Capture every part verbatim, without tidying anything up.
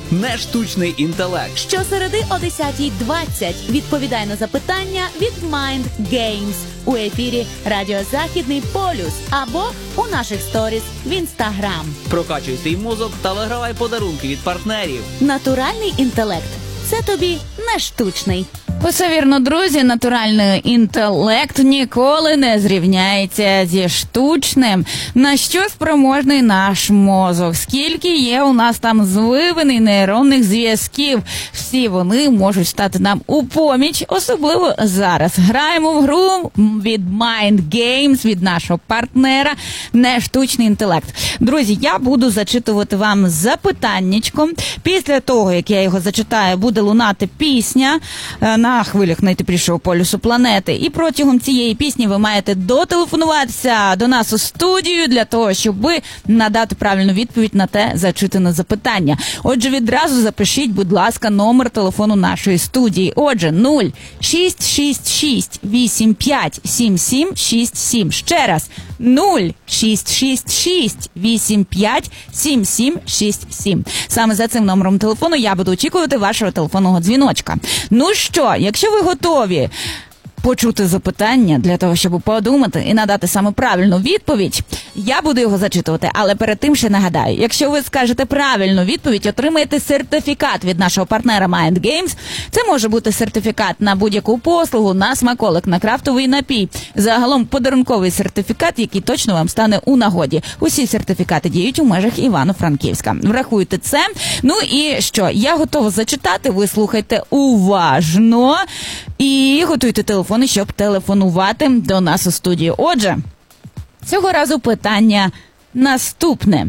не штучний інтелект. Щосереди о десятій двадцять відповідай на запитання від Mind Games у ефірі Радіо Західний полюс або у наших сторіс в Інстаграм. Прокачуй свій мозок та вигравай подарунки від партнерів. Натуральний інтелект – це тобі не штучний. Усе вірно, друзі, натуральний інтелект ніколи не зрівняється зі штучним. На що спроможний наш мозок? Скільки є у нас там звивини нейронних зв'язків? Всі вони можуть стати нам у поміч, особливо зараз. Граємо в гру від Mind Games, від нашого партнера «Не штучний інтелект». Друзі, я буду зачитувати вам запитаннячко. Після того, як я його зачитаю, буде лунати пісня на на хвилях найтеплішого полюсу планети. І протягом цієї пісні ви маєте дотелефонуватися до нас у студію для того, щоб надати правильну відповідь на те зачитане запитання. Отже, відразу запишіть, будь ласка, номер телефону нашої студії. Отже, нуль шість шість шість вісім п'ять сім сім шість сім. Ще раз, нуль шість шість шість вісім п'ять сім сім шість сім. Саме за цим номером телефону я буду очікувати вашого телефонного дзвіночка. Ну що, якщо ви готові почути запитання для того, щоб подумати і надати саме правильну відповідь, я буду його зачитувати, але перед тим ще нагадаю, якщо ви скажете правильну відповідь, отримаєте сертифікат від нашого партнера Mind Games. Це може бути сертифікат на будь-яку послугу, на смаколик, на крафтовий напій. Загалом подарунковий сертифікат, який точно вам стане у нагоді. Усі сертифікати діють у межах Івано-Франківська. Врахуйте це. Ну і що, я готова зачитати, ви слухайте уважно і готуйте телефони, щоб телефонувати до нас у студію. Отже, цього разу питання наступне.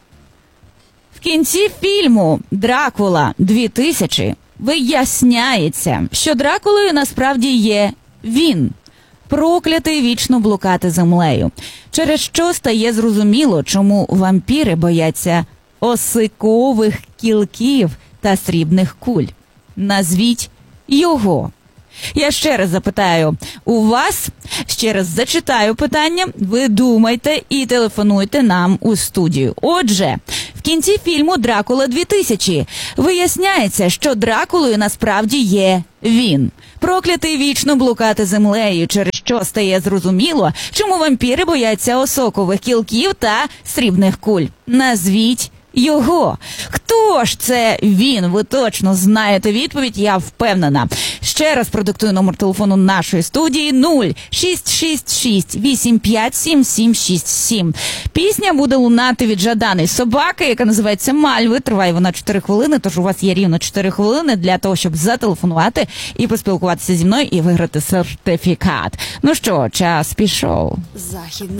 В кінці фільму «Дракула дві тисячі» виясняється, що Дракулою насправді є він, проклятий вічно блукати землею, через що стає зрозуміло, чому вампіри бояться осикових кілків та срібних куль. Назвіть його. Я ще раз запитаю у вас, ще раз зачитаю питання, ви думайте і телефонуйте нам у студію. Отже, в кінці фільму «Дракула дві тисячі» виясняється, що Дракулою насправді є він, проклятий вічно блукати землею, через що стає зрозуміло, чому вампіри бояться осокових кілків та срібних куль. Назвіть його. Хто ж це він? Ви точно знаєте відповідь, я впевнена. Ще раз продиктую номер телефону нашої студії нуль шість шість шість вісім п'ять сім сім шість сім. Пісня буде лунати від жаданої собаки, яка називається «Мальви». Триває вона чотири хвилини, тож у вас є рівно чотири хвилини для того, щоб зателефонувати і поспілкуватися зі мною і виграти сертифікат. Ну що, час пішов. Західний